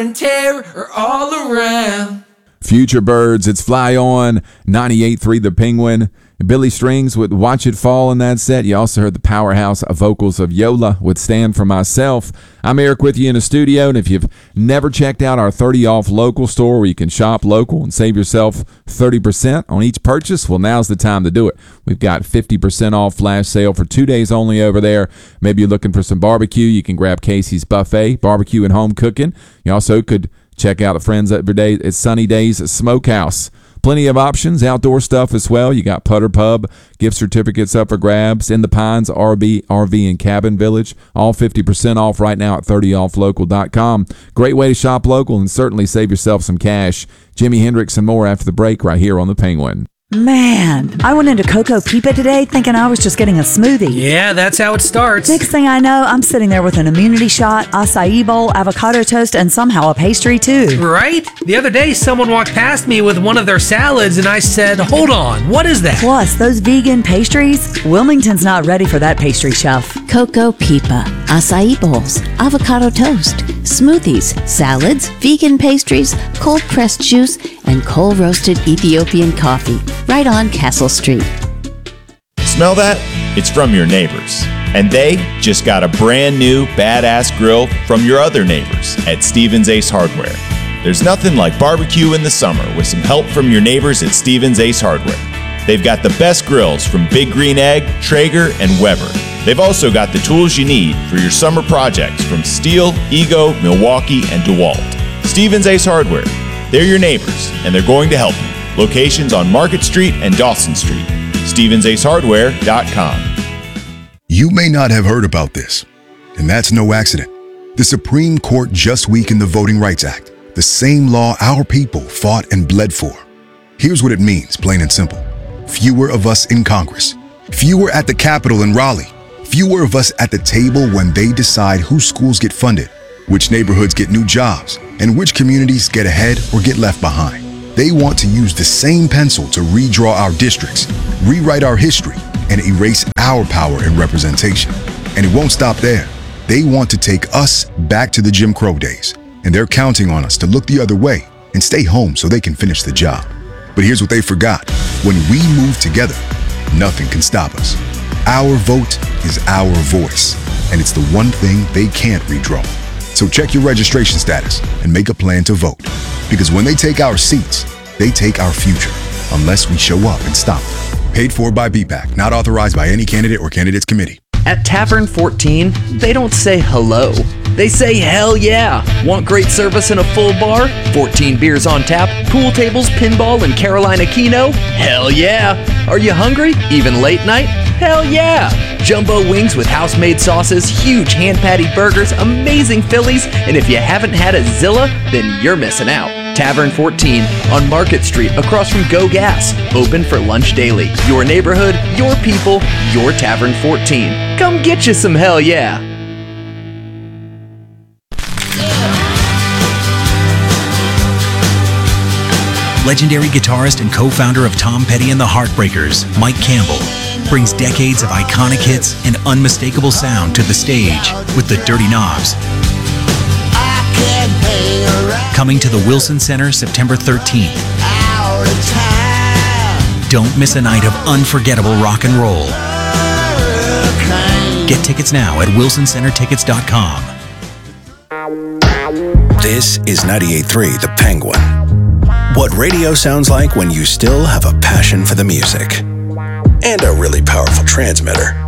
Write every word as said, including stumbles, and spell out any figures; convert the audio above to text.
and terror all around. Future Birds, it's Fly On, ninety-eight point three The Penguin. Billy Strings with Watch It Fall in that set. You also heard the powerhouse vocals of Yola with Stand For Myself. I'm Eric with you in the studio, and if you've never checked out our thirty off local store where you can shop local and save yourself thirty percent on each purchase, well, now's the time to do it. We've got fifty percent off flash sale for two days only over there. Maybe you're looking for some barbecue. You can grab Casey's Buffet, barbecue and home cooking. You also could check out the friends every day at Sunny Days Smokehouse. Plenty of options, outdoor stuff as well. You got Putter Pub, gift certificates up for grabs. In the Pines, R V, R V and Cabin Village, all fifty percent off right now at thirty off local dot com. Great way to shop local and certainly save yourself some cash. Jimi Hendrix and more after the break right here on The Penguin. Man, I went into Coco Pipa today thinking I was just getting a smoothie. Yeah, that's how it starts. Next thing I know, I'm sitting there with an immunity shot, acai bowl, avocado toast, and somehow a pastry too. Right? The other day, someone walked past me with one of their salads, and I said, hold on, what is that? Plus, those vegan pastries, Wilmington's not ready for that pastry chef. Coco Pipa, acai bowls, avocado toast, smoothies, salads, vegan pastries, cold-pressed juice, and coal-roasted Ethiopian coffee. Right on Castle Street. Smell that? It's from your neighbors. And they just got a brand new badass grill from your other neighbors at Stevens Ace Hardware. There's nothing like barbecue in the summer with some help from your neighbors at Stevens Ace Hardware. They've got the best grills from Big Green Egg, Traeger, and Weber. They've also got the tools you need for your summer projects from Stihl, Ego, Milwaukee, and DeWalt. Stevens Ace Hardware. They're your neighbors, and they're going to help you. Locations on Market Street and Dawson Street. Stevens Ace Hardware dot com. You may not have heard about this, and that's no accident. The Supreme Court just weakened the Voting Rights Act, the same law our people fought and bled for. Here's what it means, plain and simple. Fewer of us in Congress, fewer at the Capitol in Raleigh, fewer of us at the table when they decide whose schools get funded, which neighborhoods get new jobs, and which communities get ahead or get left behind. They want to use the same pencil to redraw our districts, rewrite our history, and erase our power and representation. And it won't stop there. They want to take us back to the Jim Crow days, and they're counting on us to look the other way and stay home so they can finish the job. But here's what they forgot. When we move together, nothing can stop us. Our vote is our voice, and it's the one thing they can't redraw. So check your registration status and make a plan to vote. Because when they take our seats, they take our future, unless we show up and stop them. Paid for by B PAC, not authorized by any candidate or candidates committee. At Tavern fourteen, they don't say hello. They say hell yeah. Want great service in a full bar? fourteen beers on tap, pool tables, pinball, and Carolina Keno? Hell yeah. Are you hungry? Even late night? Hell yeah. Jumbo wings with house-made sauces, huge hand-patty burgers, amazing Phillies, and if you haven't had a Zilla, then you're missing out. Tavern fourteen on Market Street across from Go Gas. Open for lunch daily. Your neighborhood, your people, your Tavern fourteen. Come get you some hell yeah. Legendary guitarist and co-founder of Tom Petty and the Heartbreakers, Mike Campbell, brings decades of iconic hits and unmistakable sound to the stage with the Dirty Knobs. Coming to the Wilson Center September thirteenth. Don't miss a night of unforgettable rock and roll. Get tickets now at wilson center tickets dot com. This is ninety-eight point three The Penguin. What radio sounds like when you still have a passion for the music and a really powerful transmitter.